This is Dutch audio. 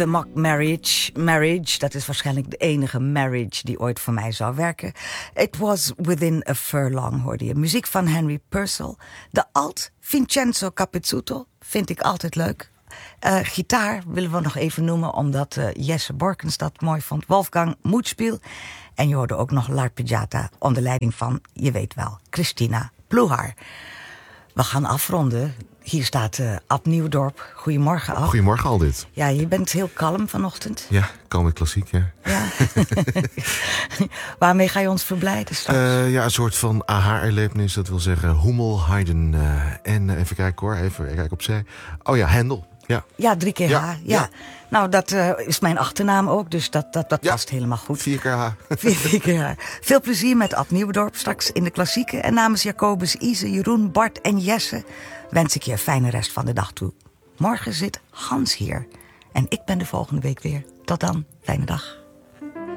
The Mock Marriage, dat is waarschijnlijk de enige marriage die ooit voor mij zou werken. It Was Within a Furlong hoorde je. Muziek van Henry Purcell. De alt Vincenzo Capezzuto vind ik altijd leuk. Gitaar willen we nog even noemen, omdat Jesse Borkens dat mooi vond. Wolfgang Muthspiel. En je hoorde ook nog L'Arpeggiata onder leiding van, je weet wel, Christina Pluhar. We gaan afronden. Hier staat Ab Nieuwdorp. Goedemorgen, Ab. Goedemorgen, Aldit. Ja, je bent heel kalm vanochtend. Ja, kalm met klassiek, ja. Waarmee ga je ons verblijden straks? Een soort van aha-erlevenis. Dat wil zeggen Hummel, Haydn en even kijken hoor, even kijken opzij. Oh ja, Handel. Ja, 3 keer H. Ja. Nou, dat is mijn achternaam ook, dus dat past helemaal goed. 4 keer H. 4 keer H. Veel plezier met Ab Nieuwdorp straks in de klassieke. En namens Jacobus, Ise, Jeroen, Bart en Jesse wens ik je een fijne rest van de dag toe. Morgen zit Hans hier. En ik ben de volgende week weer. Tot dan, fijne dag.